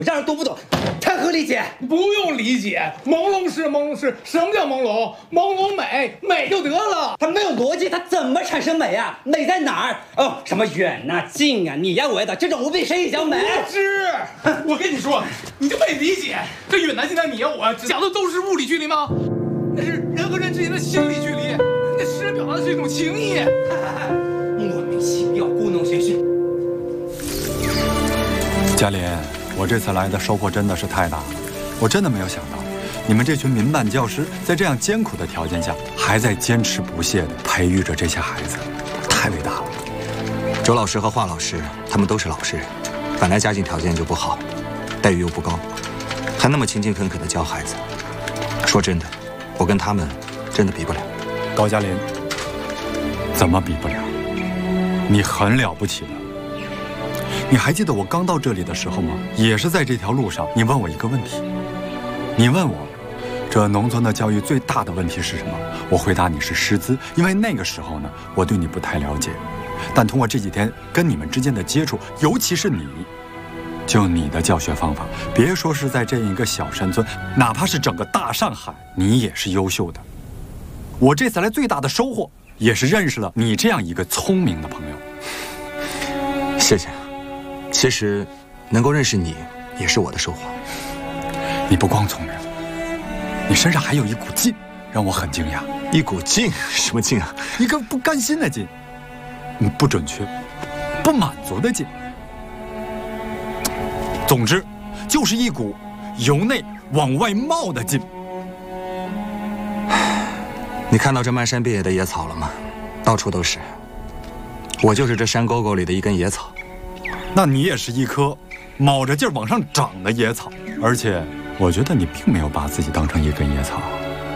让人读不懂，谈何理解？ 不用理解，朦胧是朦胧是，什么叫朦胧？朦胧美，美就得了。 它没有逻辑，它怎么产生美啊？美在哪儿？哦，什么远啊、近啊、你呀我呀的，这种无比谁也叫美？ 无知！我跟你说，你就没理解，这远南近的你呀我讲的都是物理距离吗？那是人和人之间的心理距离。那诗人表达的是一种情谊。 莫名其妙，故弄玄虚。 嘉林，我这次来的收获真的是太大了，我真的没有想到，你们这群民办教师在这样艰苦的条件下，还在坚持不懈地培育着这些孩子，太伟大了。 周老师和华老师，他们都是老实人，本来家境条件就不好，待遇又不高，还那么勤勤恳恳地教孩子。说真的，我跟他们真的比不了。 高嘉林，怎么比不了？你很了不起的。你还记得我刚到这里的时候吗？也是在这条路上，你问我一个问题，你问我，这农村的教育最大的问题是什么？我回答你是师资，因为那个时候呢，我对你不太了解，但通过这几天跟你们之间的接触，尤其是你，就你的教学方法，别说是在这样一个小山村，哪怕是整个大上海，你也是优秀的。我这次来最大的收获，也是认识了你这样一个聪明的朋友。 谢谢。其实，能够认识你，也是我的收获。 你不光聪明，你身上还有一股劲，让我很惊讶。 一股劲？什么劲啊？ 一个不甘心的劲，不准确，不满足的劲。总之，就是一股由内往外冒的劲。 你看到这漫山遍野的野草了吗？到处都是。我就是这山沟沟里的一根野草。 那你也是一棵卯着劲儿往上长的野草，而且我觉得你并没有把自己当成一根野草。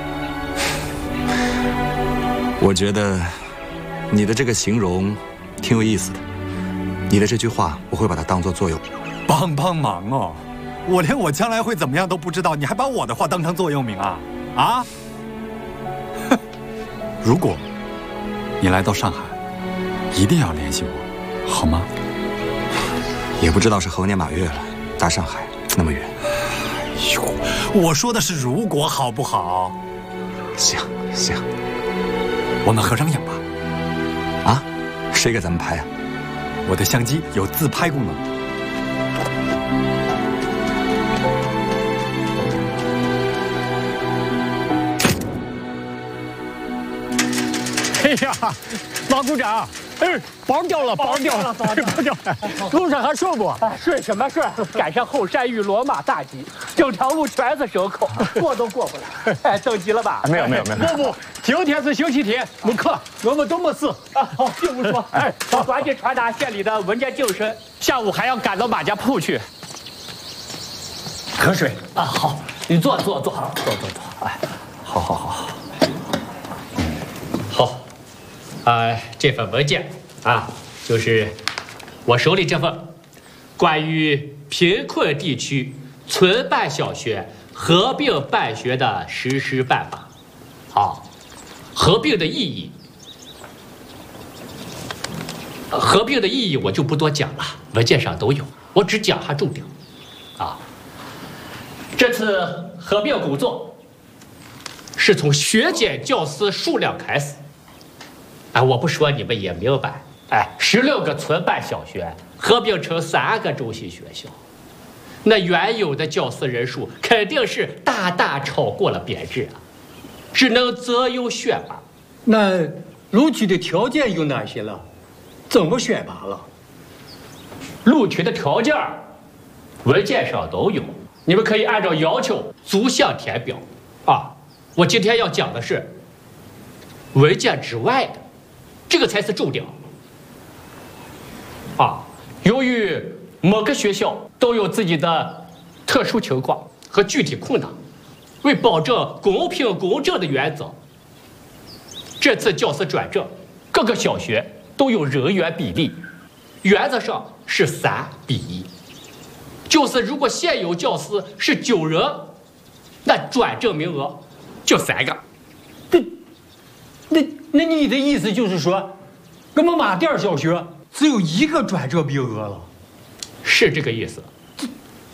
我觉得你的这个形容挺有意思的，你的这句话我会把它当作座右铭。 帮忙哦！我连我将来会怎么样都不知道，你还把我的话当成座右铭啊？啊？如果你来到上海，一定要联系我，好吗？ 也不知道是猴年马月了，大上海那么远。 哎呦，我说的是如果，好不好？ 行， 我们合张影吧。 啊？谁给咱们拍啊？ 我的相机有自拍功能。 哎呀，王组长，包掉了，包掉了。路上还顺不？ 顺什么顺？赶上后山遇罗马大吉，整条路全是牲口，过都过不来。哎，等急了吧？ 没有。不，今天是星期天，没课，我们都没事。 好，就不说。哎，我赶紧传达县里的文件精神，下午还要赶到马家铺去。 喝水啊，好，你坐。 哎，好。 好。这份文件啊，就是我手里这份关于贫困地区村办小学合并办学的实施办法。好，合并的意义我就不多讲了，文件上都有，我只讲下重点。啊，这次合并工作是从削减教师数量开始。哎，我不说你们也明白。哎，16个村办小学合并成3个中心学校，那原有的教师人数肯定是大大超过了编制啊，只能择优选拔。 那录取的条件有哪些了？怎么选拔了？ 录取的条件文件上都有，你们可以按照要求逐项填表。啊，我今天要讲的是文件之外的。这个才是重点啊！由于每个学校都有自己的特殊情况和具体困难，为保证公平公正的原则，这次教师转正，各个小学都有人员比例，原则上是3:1。就是如果现有教师是9人，那转正名额就3个。 那你的意思就是说，我们马甸小学只有1个转正名额了？ 是这个意思。